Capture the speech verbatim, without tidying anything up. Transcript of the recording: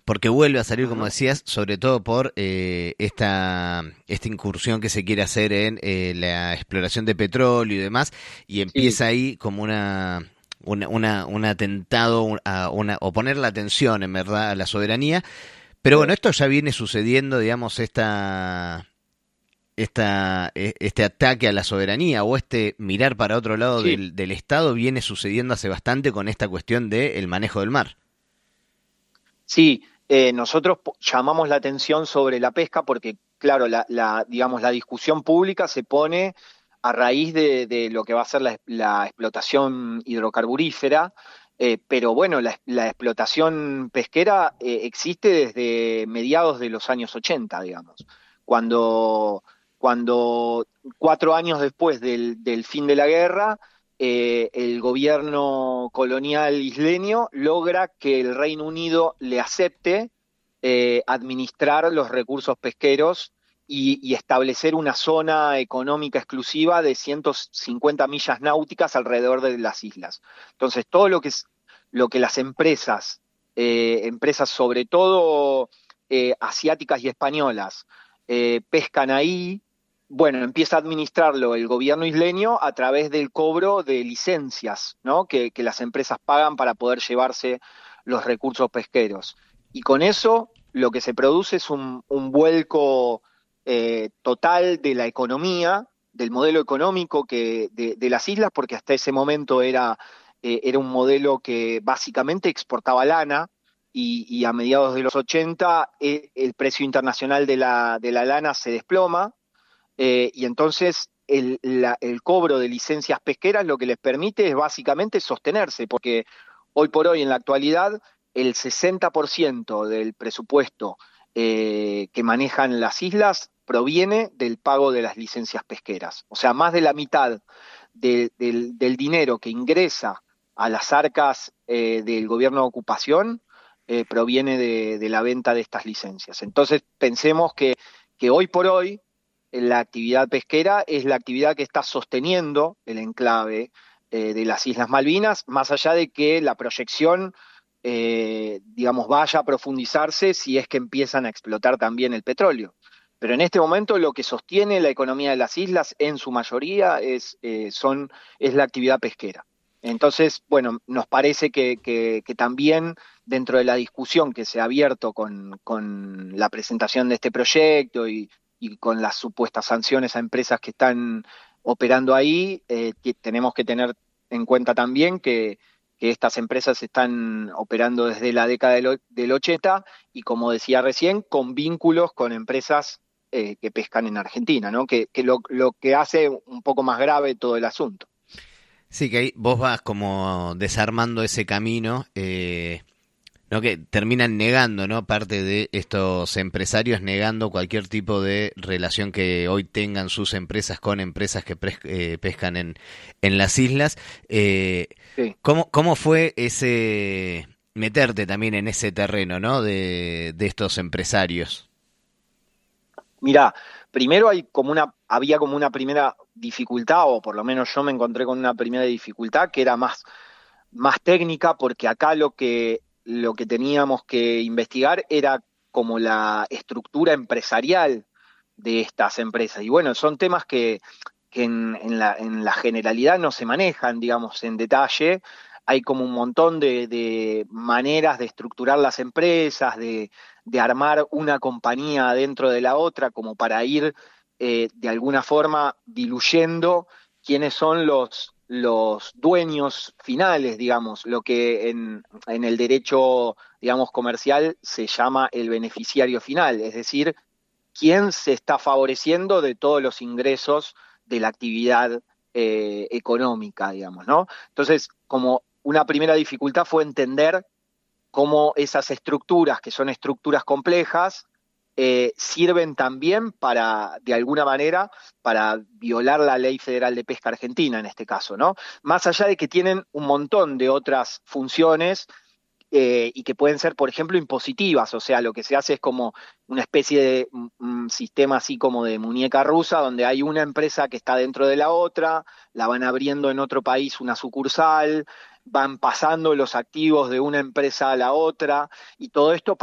porque vuelve a salir, como Ujú. decías, sobre todo por eh, esta, esta incursión que se quiere hacer en eh, la exploración de petróleo y demás, y Sí, empieza ahí como una, una, una un atentado a una, o poner la atención, en verdad, a la soberanía. Pero bueno, sí, esto ya viene sucediendo, digamos, esta, esta, e- este ataque a la soberanía o este mirar para otro lado sí. del, del Estado viene sucediendo hace bastante con esta cuestión del manejo del mar. Sí, eh, nosotros po- llamamos la atención sobre la pesca porque, claro, la, la, digamos, la discusión pública se pone a raíz de, de lo que va a ser la, la explotación hidrocarburífera, eh, pero bueno, la, la explotación pesquera eh, existe desde mediados de los años ochenta, digamos, cuando, cuando cuatro años después del, del fin de la guerra eh, el gobierno colonial isleño logra que el Reino Unido le acepte eh, administrar los recursos pesqueros y, y establecer una zona económica exclusiva de ciento cincuenta millas náuticas alrededor de las islas. Entonces, todo lo que, es, lo que las empresas, eh, empresas sobre todo eh, asiáticas y españolas, eh, pescan ahí, bueno, empieza a administrarlo el gobierno isleño a través del cobro de licencias, ¿no? Que, que las empresas pagan para poder llevarse los recursos pesqueros. Y con eso lo que se produce es un, un vuelco eh, total de la economía, del modelo económico que, de, de las islas, porque hasta ese momento era, eh, era un modelo que básicamente exportaba lana, y, y a mediados de los ochenta eh, el precio internacional de la, de la lana se desploma, eh, y entonces el, la, el cobro de licencias pesqueras lo que les permite es básicamente sostenerse, porque hoy por hoy en la actualidad el sesenta por ciento del presupuesto eh, que manejan las islas proviene del pago de las licencias pesqueras. O sea, más de la mitad de, del, del dinero que ingresa a las arcas eh, del gobierno de ocupación eh, proviene de, de, la venta de estas licencias. Entonces, pensemos que, que hoy por hoy la actividad pesquera es la actividad que está sosteniendo el enclave eh, de las Islas Malvinas, más allá de que la proyección, eh, digamos, vaya a profundizarse si es que empiezan a explotar también el petróleo. Pero en este momento lo que sostiene la economía de las islas en su mayoría es, eh, son, es la actividad pesquera. Entonces, bueno, nos parece que, que, que también dentro de la discusión que se ha abierto con, con la presentación de este proyecto y, y con las supuestas sanciones a empresas que están operando ahí, eh, que tenemos que tener en cuenta también que, que estas empresas están operando desde la década del, del ochenta y, como decía recién, con vínculos con empresas eh, que pescan en Argentina, ¿no? Que, que lo, lo que hace un poco más grave todo el asunto. Sí, que ahí vos vas como desarmando ese camino, eh, ¿no? Que terminan negando, ¿no? Parte de estos empresarios negando cualquier tipo de relación que hoy tengan sus empresas con empresas que pres- eh, pescan en, en las islas. Eh, Sí. ¿cómo, ¿Cómo fue ese meterte también en ese terreno, ¿no? De, de estos empresarios. Mirá, primero hay como una, había como una primera dificultad, o por lo menos yo me encontré con una primera dificultad que era más, más técnica, porque acá lo que, lo que teníamos que investigar era como la estructura empresarial de estas empresas. Y bueno, son temas que, que en, en la, en la generalidad no se manejan, digamos, en detalle. Hay como un montón de, de maneras de estructurar las empresas, de, de armar una compañía dentro de la otra, como para ir eh, de alguna forma diluyendo quiénes son los, los dueños finales, digamos, lo que en, en el derecho, digamos, comercial se llama el beneficiario final, es decir, quién se está favoreciendo de todos los ingresos de la actividad eh, económica, digamos, ¿no? Entonces, como una primera dificultad fue entender cómo esas estructuras, que son estructuras complejas, eh, sirven también para, de alguna manera, para violar la ley federal de pesca argentina en este caso, ¿no? Más allá de que tienen un montón de otras funciones eh, y que pueden ser, por ejemplo, impositivas, o sea, lo que se hace es como una especie de un, un sistema así como de muñeca rusa, donde hay una empresa que está dentro de la otra, la van abriendo en otro país una sucursal, van pasando los activos de una empresa a la otra, y todo esto